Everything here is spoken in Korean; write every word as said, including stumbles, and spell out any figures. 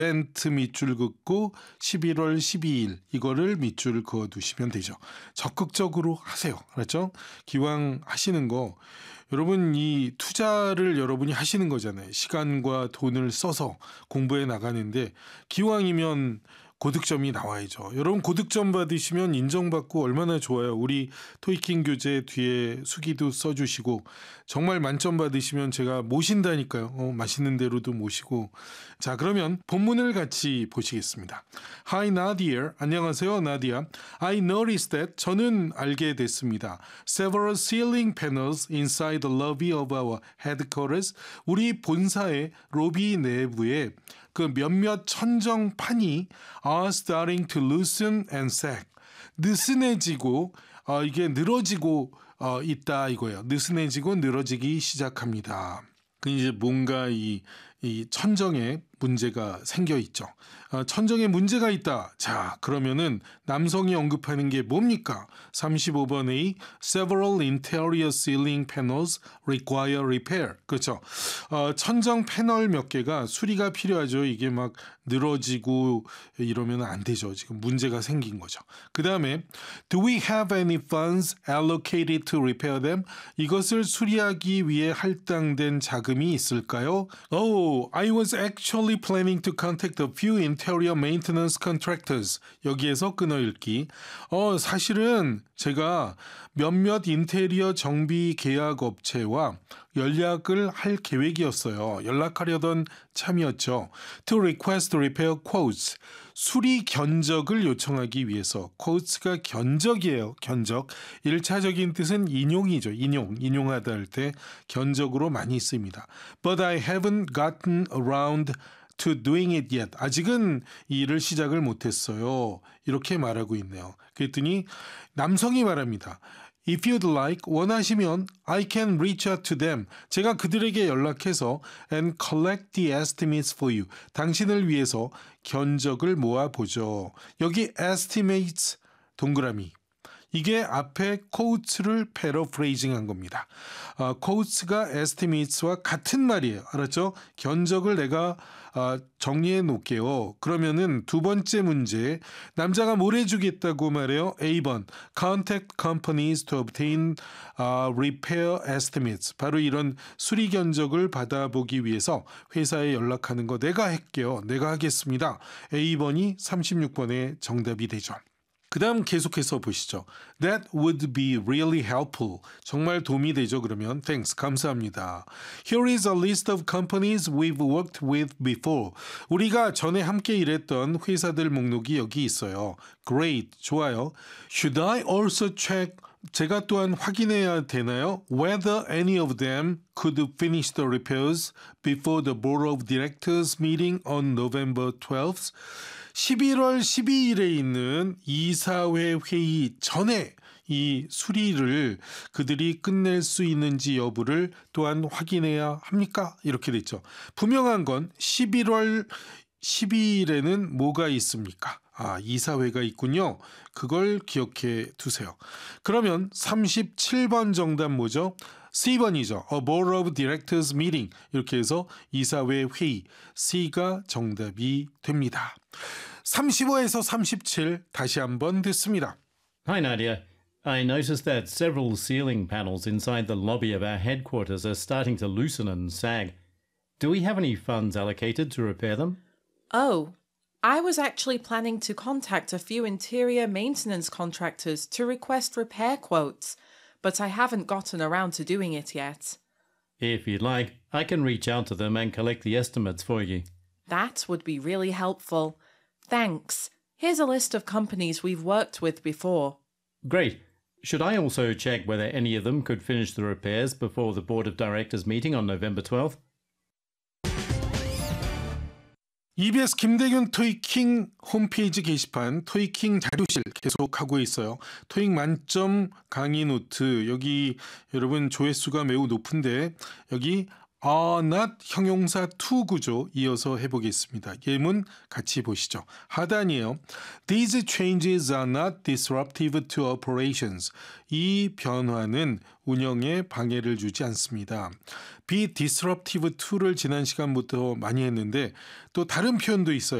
이벤트 밑줄 긋고 십일월 십이일 이거를 밑줄 그어 두시면 되죠. 적극적으로 하세요. 알았죠? 기왕 하시는 거 여러분 이 투자를 여러분이 하시는 거잖아요. 시간과 돈을 써서 공부해 나가는데 기왕이면 고득점이 나와야죠. 여러분 고득점 받으시면 인정받고 얼마나 좋아요. 우리 토익킹 교재 뒤에 수기도 써주시고 정말 만점 받으시면 제가 모신다니까요. 어, 맛있는 대로도 모시고. 자, 그러면 본문을 같이 보시겠습니다. Hi Nadia. 안녕하세요 나디아. I noticed that. 저는 알게 됐습니다. Several ceiling panels inside the lobby of our headquarters. 우리 본사의 로비 내부에 그 몇몇 천정판이 are starting to loosen and sag. 느슨해지고 어, 이게 늘어지고 어, 있다 이거예요. 느슨해지고 늘어지기 시작합니다. 그 이제 뭔가 이, 이 천정에 문제가 생겨 있죠. 어, 천정에 문제가 있다. 자, 그러면은 남성이 언급하는 게 뭡니까? 삼십오 번 A Several interior ceiling panels require repair. 그렇죠. 어, 천정 패널 몇 개가 수리가 필요하죠. 이게 막 늘어지고 이러면 안 되죠. 지금 문제가 생긴 거죠. 그 다음에 Do we have any funds allocated to repair them? 이것을 수리하기 위해 할당된 자금이 있을까요? Oh, I was actually planning to contact a few interior maintenance contractors. 여기에서 끊어읽기. 어, 사실은 제가 몇몇 인테리어 정비 계약 업체와 연락을 할 계획이었어요. 연락하려던 참이었죠. To request repair quotes. 수리 견적을 요청하기 위해서. quotes가 견적이에요. 견적. 일차적인 뜻은 인용이죠. 인용. 인용하다 할 때 견적으로 많이 씁니다. But I haven't gotten around to doing it yet. 아직은 이 일을 시작을 못했어요. 이렇게 말하고 있네요. 그랬더니 남성이 말합니다. If you'd like, 원하시면 I can reach out to them. 제가 그들에게 연락해서 and collect the estimates for you. 당신을 위해서 견적을 모아보죠. 여기 estimates 동그라미. 이게 앞에 quotes를 paraphrasing 한 겁니다. 어, quotes가 estimates와 같은 말이에요. 알았죠? 견적을 내가 어, 정리해 놓을게요. 그러면은 두 번째 문제, 남자가 뭘 해주겠다고 말해요? A 번, contact companies to obtain uh, repair estimates. 바로 이런 수리 견적을 받아보기 위해서 회사에 연락하는 거 내가 할게요. 내가 하겠습니다. A 번이 삼십육 번의 정답이 되죠. 그 다음 계속해서 보시죠. That would be really helpful. 정말 도움이 되죠. 그러면 Thanks. 감사합니다. Here is a list of companies we've worked with before. 우리가 전에 함께 일했던 회사들 목록이 여기 있어요. Great. 좋아요. Should I also check 제가 또한 확인해야 되나요? Whether any of them could finish the repairs before the Board of Directors meeting on November twelfth. 십일월 십이일에 있는 이사회 회의 전에 이 수리를 그들이 끝낼 수 있는지 여부를 또한 확인해야 합니까? 이렇게 됐죠. 분명한 건 십일월 십이일에는 뭐가 있습니까? 아, 이사회가 있군요. 그걸 기억해 두세요. 그러면 삼십칠 번 정답 뭐죠? C 번이죠. A Board of Directors Meeting. 이렇게 해서 이사회 회의. C가 정답이 됩니다. 삼십오에서 삼십칠 다시 한번 듣습니다. Hi Nadia. I noticed that several ceiling panels inside the lobby of our headquarters are starting to loosen and sag. Do we have any funds allocated to repair them? Oh, I was actually planning to contact a few interior maintenance contractors to request repair quotes, but I haven't gotten around to doing it yet. If you'd like, I can reach out to them and collect the estimates for you. That would be really helpful. Thanks. Here's a list of companies we've worked with before. Great. Should I also check whether any of them could finish the repairs before the Board of Directors meeting on November twelfth? 이비에스 김대균 토익킹 홈페이지 게시판 토익킹 자료실 계속하고 있어요. 토익 만점 강의 노트 여기 여러분 조회수가 매우 높은데 여기 are not 형용사 to 구조 이어서 해보겠습니다. 예문 같이 보시죠. 하단이에요. These changes are not disruptive to operations. 이 변화는 운영에 방해를 주지 않습니다. be disruptive to를 지난 시간부터 많이 했는데 또 다른 표현도 있어요.